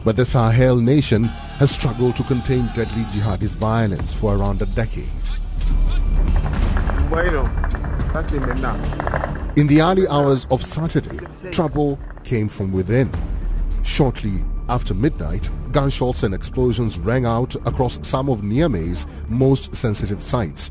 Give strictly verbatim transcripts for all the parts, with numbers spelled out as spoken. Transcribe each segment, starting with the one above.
but the Sahel nation has struggled to contain deadly jihadist violence for around a decade. In the early hours of Saturday, trouble came from within. Shortly after midnight, gunshots and explosions rang out across some of Niamey's most sensitive sites,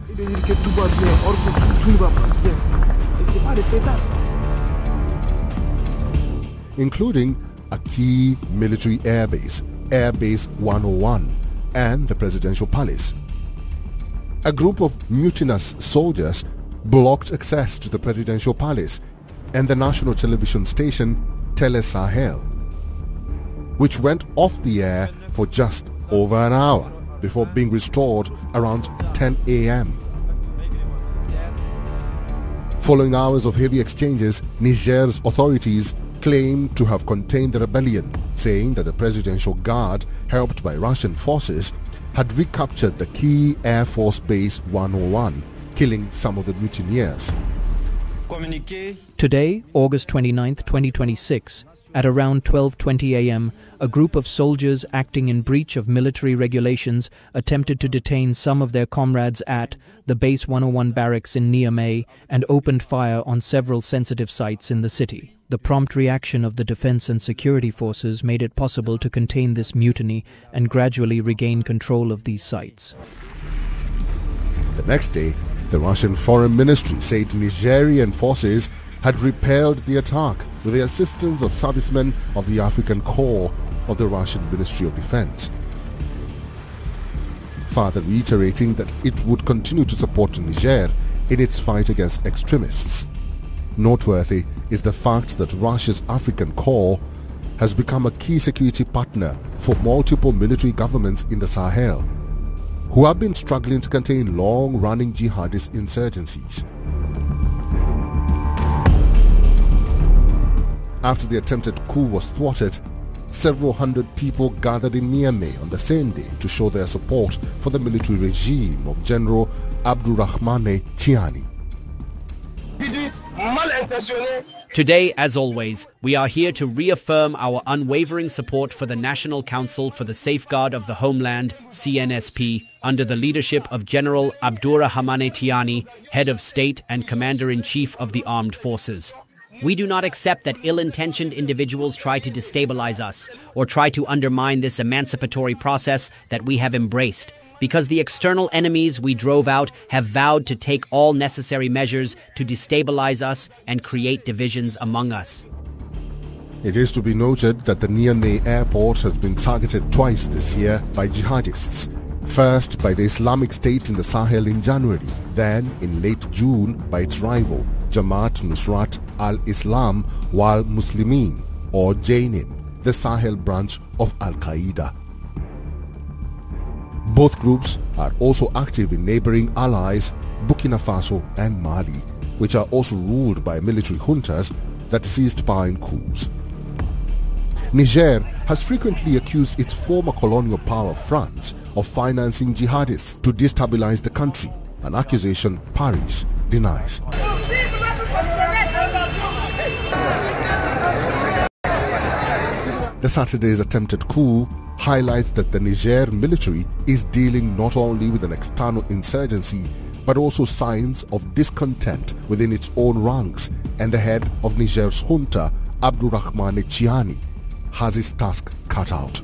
including a key military airbase, Airbase one oh one, and the Presidential Palace. A group of mutinous soldiers blocked access to the Presidential Palace and the national television station Tele Sahel, which went off the air for just over an hour before being restored around ten a m Following hours of heavy exchanges, Niger's authorities claimed to have contained the rebellion, saying that the Presidential Guard, helped by Russian forces, had recaptured the key Air Force Base one oh one, killing some of the mutineers. Today, August twenty-ninth, twenty twenty-six, at around twelve twenty a m, a group of soldiers acting in breach of military regulations attempted to detain some of their comrades at the Base one oh one barracks in Niamey and opened fire on several sensitive sites in the city. The prompt reaction of the defense and security forces made it possible to contain this mutiny and gradually regain control of these sites. The next day, the Russian Foreign Ministry said Nigerian forces had repelled the attack with the assistance of servicemen of the African Corps of the Russian Ministry of Defense, further reiterating that it would continue to support Niger in its fight against extremists. Noteworthy is the fact that Russia's African Corps has become a key security partner for multiple military governments in the Sahel, who have been struggling to contain long-running jihadist insurgencies. After the attempted coup was thwarted, several hundred people gathered in Niamey on the same day to show their support for the military regime of General Abdurrahmane Tiani. Today, as always, we are here to reaffirm our unwavering support for the National Council for the Safeguard of the Homeland, C N S P, under the leadership of General Abdurrahmane Tiani, Head of State and Commander-in-Chief of the Armed Forces. We do not accept that ill-intentioned individuals try to destabilize us or try to undermine this emancipatory process that we have embraced, because the external enemies we drove out have vowed to take all necessary measures to destabilize us and create divisions among us. It is to be noted that the Niamey airport has been targeted twice this year by jihadists. First by the Islamic State in the Sahel in January, then in late June by its rival, Jamaat Nusrat al-Islam wal Muslimin, or Jainim, the Sahel branch of Al-Qaeda. Both groups are also active in neighboring allies Burkina Faso and Mali, which are also ruled by military juntas that seized power in coups. Niger has frequently accused its former colonial power France of financing jihadists to destabilize the country, an accusation Paris denies. The Saturday's attempted coup highlights that the Niger military is dealing not only with an external insurgency, but also signs of discontent within its own ranks, and the head of Niger's junta, Abdurrahmane Tiani, has his task cut out.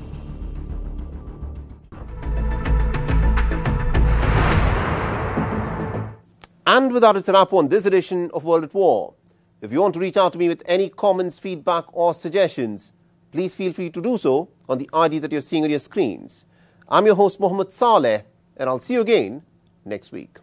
And with that, it's a wrap on this edition of World at War. If you want to reach out to me with any comments, feedback or suggestions, please feel free to do so on the I D that you're seeing on your screens. I'm your host, Mohammed Saleh, and I'll see you again next week.